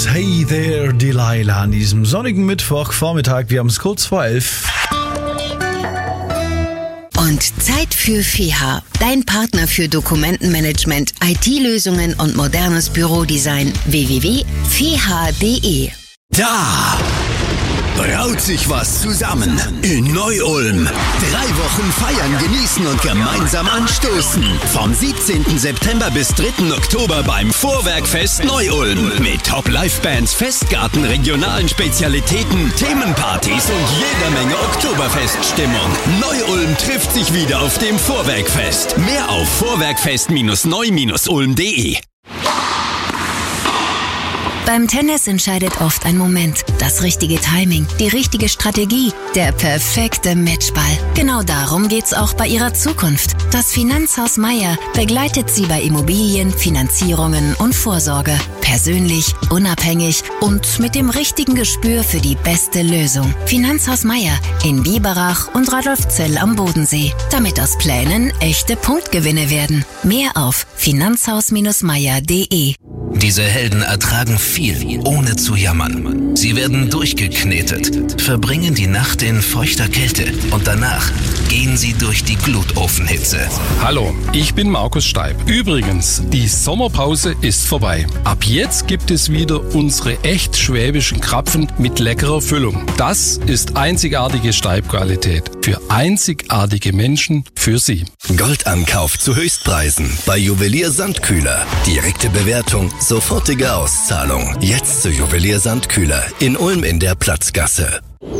Yes, hey there, Delilah an diesem sonnigen Mittwochvormittag. Wir haben es kurz vor 11. Und Zeit für FEHA, dein Partner für Dokumentenmanagement, IT-Lösungen und modernes Bürodesign. www.feha.de. Da braut sich was zusammen in Neu-Ulm. 3 Wochen feiern, genießen und gemeinsam anstoßen. Vom 17. September bis 3. Oktober beim Vorwerkfest Neu-Ulm. Mit Top-Live-Bands, Festgarten, regionalen Spezialitäten, Themenpartys und jeder Menge Oktoberfeststimmung. Neu-Ulm trifft sich wieder auf dem Vorwerkfest. Mehr auf vorwerkfest-neu-ulm.de. Beim Tennis entscheidet oft ein Moment, das richtige Timing, die richtige Strategie, der perfekte Matchball. Genau darum geht's auch bei Ihrer Zukunft. Das Finanzhaus Meier begleitet Sie bei Immobilien, Finanzierungen und Vorsorge. Persönlich, unabhängig und mit dem richtigen Gespür für die beste Lösung. Finanzhaus Meier in Biberach und Radolfzell am Bodensee. Damit aus Plänen echte Punktgewinne werden. Mehr auf finanzhaus-meier.de. Diese Helden ertragen viel, ohne zu jammern. Sie werden durchgeknetet, verbringen die Nacht in feuchter Kälte und danach gehen sie durch die Glutofenhitze. Hallo, ich bin Markus Steib. Übrigens, die Sommerpause ist vorbei. Ab jetzt gibt es wieder unsere echt schwäbischen Krapfen mit leckerer Füllung. Das ist einzigartige Steib-Qualität. Für einzigartige Menschen, für Sie. Goldankauf zu Höchstpreisen bei Juwelier Sandkühler. Direkte Bewertung, sofortige Auszahlung. Jetzt zu Juwelier Sandkühler in Ulm in der Platzgasse.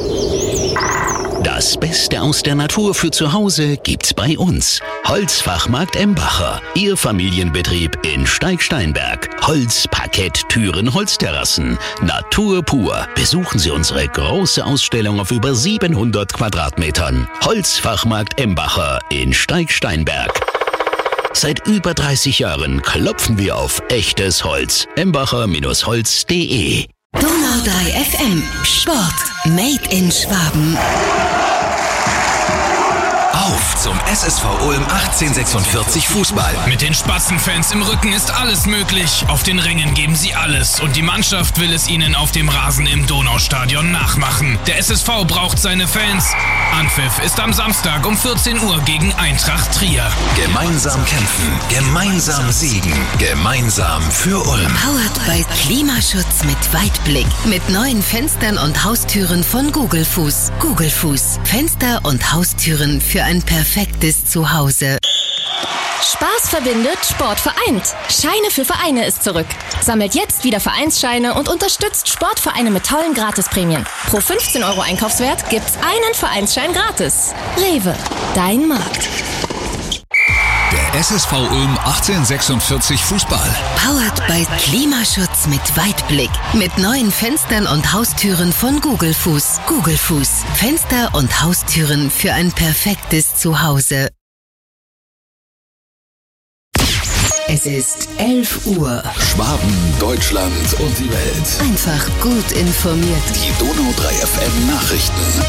Das Beste aus der Natur für zu Hause gibt's bei uns. Holzfachmarkt Embacher. Ihr Familienbetrieb in Steig-Steinberg. Holz, Parkett, Türen, Holzterrassen. Natur pur. Besuchen Sie unsere große Ausstellung auf über 700 Quadratmetern. Holzfachmarkt Embacher in Steig-Steinberg. Seit über 30 Jahren klopfen wir auf echtes Holz. Embacher-holz.de. Donau 3 FM. Sport. Made in Schwaben. Auf zum SSV Ulm 1846 Fußball. Mit den Spatzenfans im Rücken ist alles möglich. Auf den Rängen geben sie alles und die Mannschaft will es ihnen auf dem Rasen im Donaustadion nachmachen. Der SSV braucht seine Fans. Anpfiff ist am Samstag um 14 Uhr gegen Eintracht Trier. Gemeinsam kämpfen, gemeinsam siegen, gemeinsam für Ulm. Powered by Klimaschutz mit Weitblick. Mit neuen Fenstern und Haustüren von Google Fuß. Google Fuß. Fenster und Haustüren für ein perfektes Zuhause. Spaß verbindet, Sport vereint. Scheine für Vereine ist zurück. Sammelt jetzt wieder Vereinsscheine und unterstützt Sportvereine mit tollen Gratisprämien. Pro 15 € Einkaufswert gibt's einen Vereinsschein gratis. Rewe, dein Markt. Der SSV Ulm 1846 Fußball. Powered by Klimaschutz mit Weitblick. Mit neuen Fenstern und Haustüren von Google Fuß. Google Fuß. Fenster und Haustüren für ein perfektes Zuhause. Es ist 11 Uhr. Schwaben, Deutschland und die Welt. Einfach gut informiert. Die Donau 3 FM Nachrichten.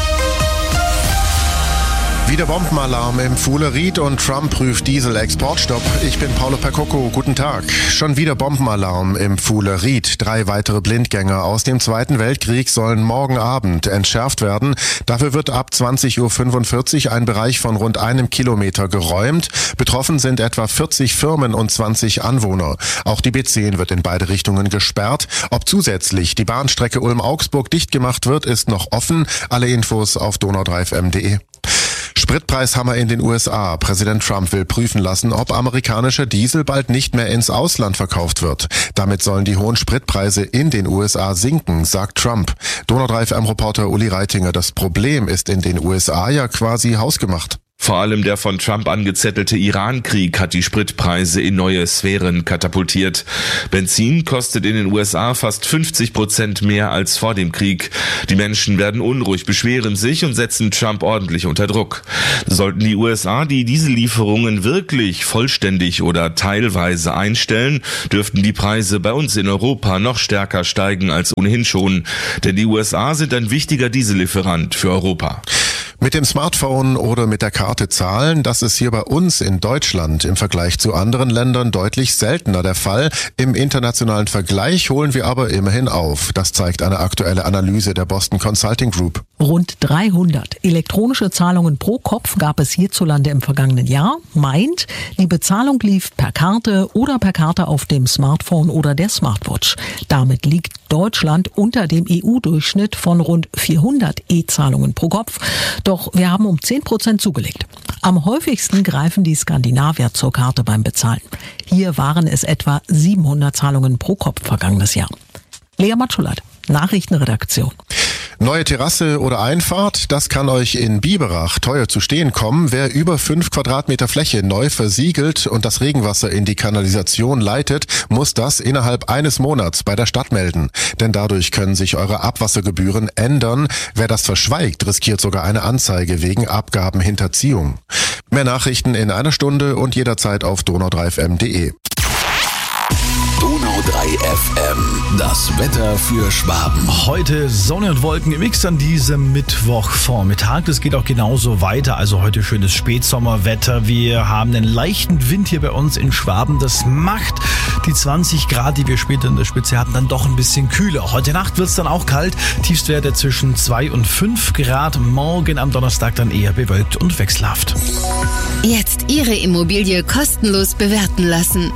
Wieder Bombenalarm im Fuhleried und Trump prüft Diesel-Exportstopp. Ich bin Paulo Percocco, guten Tag. Schon wieder Bombenalarm im Fuhleried. 3 weitere Blindgänger aus dem Zweiten Weltkrieg sollen morgen Abend entschärft werden. Dafür wird ab 20:45 Uhr ein Bereich von rund 1 Kilometer geräumt. Betroffen sind etwa 40 Firmen und 20 Anwohner. Auch die B10 wird in beide Richtungen gesperrt. Ob zusätzlich die Bahnstrecke Ulm-Augsburg dicht gemacht wird, ist noch offen. Alle Infos auf donau3fm.de. Spritpreishammer in den USA. Präsident Trump will prüfen lassen, ob amerikanischer Diesel bald nicht mehr ins Ausland verkauft wird. Damit sollen die hohen Spritpreise in den USA sinken, sagt Trump. Donau 3 FM-Reporter Uli Reitinger, das Problem ist in den USA ja quasi hausgemacht. Vor allem der von Trump angezettelte Iran-Krieg hat die Spritpreise in neue Sphären katapultiert. Benzin kostet in den USA fast 50% mehr als vor dem Krieg. Die Menschen werden unruhig, beschweren sich und setzen Trump ordentlich unter Druck. Sollten die USA die Diesellieferungen wirklich vollständig oder teilweise einstellen, dürften die Preise bei uns in Europa noch stärker steigen als ohnehin schon. Denn die USA sind ein wichtiger Diesellieferant für Europa. Mit dem Smartphone oder mit der Karte zahlen, das ist hier bei uns in Deutschland im Vergleich zu anderen Ländern deutlich seltener der Fall. Im internationalen Vergleich holen wir aber immerhin auf. Das zeigt eine aktuelle Analyse der Boston Consulting Group. Rund 300 elektronische Zahlungen pro Kopf gab es hierzulande im vergangenen Jahr. Meint, die Bezahlung lief per Karte oder per Karte auf dem Smartphone oder der Smartwatch. Damit liegt Deutschland unter dem EU-Durchschnitt von rund 400 E-Zahlungen pro Kopf. Doch wir haben um 10% zugelegt. Am häufigsten greifen die Skandinavier zur Karte beim Bezahlen. Hier waren es etwa 700 Zahlungen pro Kopf vergangenes Jahr. Lea Matschulat, Nachrichtenredaktion. Neue Terrasse oder Einfahrt, das kann euch in Biberach teuer zu stehen kommen. Wer über 5 Quadratmeter Fläche neu versiegelt und das Regenwasser in die Kanalisation leitet, muss das innerhalb eines Monats bei der Stadt melden. Denn dadurch können sich eure Abwassergebühren ändern. Wer das verschweigt, riskiert sogar eine Anzeige wegen Abgabenhinterziehung. Mehr Nachrichten in einer Stunde und jederzeit auf donau3fm.de. Donau 3 FM, das Wetter für Schwaben. Heute Sonne und Wolken im Mix an diesem Mittwochvormittag. Das geht auch genauso weiter. Also heute schönes Spätsommerwetter. Wir haben einen leichten Wind hier bei uns in Schwaben. Das macht die 20 Grad, die wir später in der Spitze hatten, dann doch ein bisschen kühler. Heute Nacht wird es dann auch kalt. Tiefstwerte zwischen 2 und 5 Grad. Morgen am Donnerstag dann eher bewölkt und wechselhaft. Jetzt Ihre Immobilie kostenlos bewerten lassen.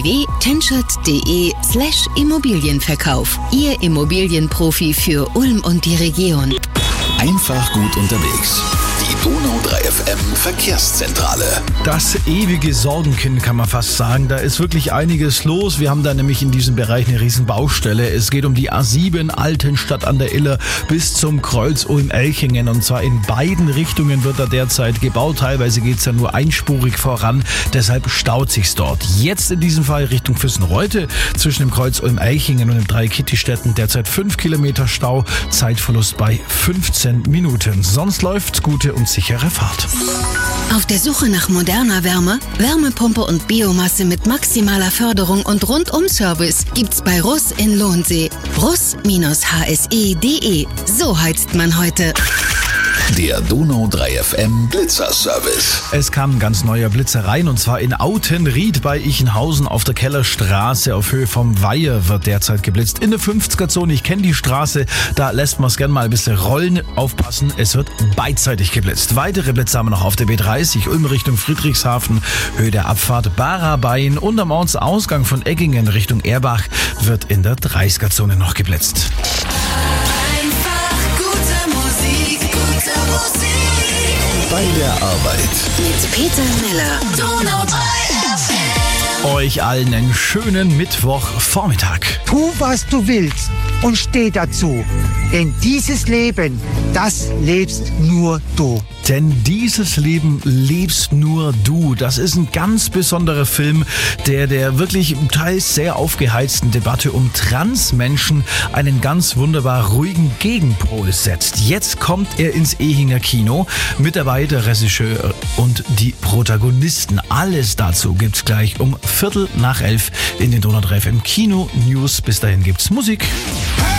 www.tenschert.de/Immobilienverkauf. Ihr Immobilienprofi für Ulm und die Region. Einfach gut unterwegs. Die Donau 3 FM Verkehrszentrale. Das ewige Sorgenkind kann man fast sagen. Da ist wirklich einiges los. Wir haben da nämlich in diesem Bereich eine riesen Baustelle. Es geht um die A7 Altenstadt an der Iller bis zum Kreuz Ulm-Elchingen. Und zwar in beiden Richtungen wird da derzeit gebaut. Teilweise geht es ja nur einspurig voran. Deshalb staut sich's dort. Jetzt in diesem Fall Richtung Füssen-Reute zwischen dem Kreuz Ulm-Elchingen und den 3 Kittistädten derzeit 5 Kilometer Stau. Zeitverlust bei 15 Minuten. Sonst läuft's gute und sichere Fahrt. Auf der Suche nach moderner Wärme, Wärmepumpe und Biomasse mit maximaler Förderung und Rundum-Service gibt's bei Russ in Lohnsee. Russ-hse.de. So heizt man heute. Der Donau 3 FM Blitzerservice. Es kam ein ganz neuer Blitzer rein und zwar in Autenried bei Ichenhausen auf der Kellerstraße auf Höhe vom Weiher wird derzeit geblitzt. In der 50er-Zone, ich kenne die Straße, da lässt man es gerne mal ein bisschen rollen. Aufpassen, es wird beidseitig geblitzt. Weitere Blitze haben wir noch auf der B30, Ulm Richtung Friedrichshafen, Höhe der Abfahrt Barabein und am Ortsausgang von Eggingen Richtung Erbach wird in der 30er-Zone noch geblitzt. Bei der Arbeit. Mit Peter Miller. Donau 3 FM. Euch allen einen schönen Mittwochvormittag. Tu, was du willst und steh dazu. Denn dieses Leben, das lebst nur du. Denn dieses Leben lebst nur du. Das ist ein ganz besonderer Film, der wirklich teils sehr aufgeheizten Debatte um Transmenschen einen ganz wunderbar ruhigen Gegenpol setzt. Jetzt kommt er ins Ehinger Kino. Mit dabei der Regisseur und die Protagonisten. Alles dazu gibt's gleich um 11:15 in den Donau 3 FM Kino News. Bis dahin gibt's Musik.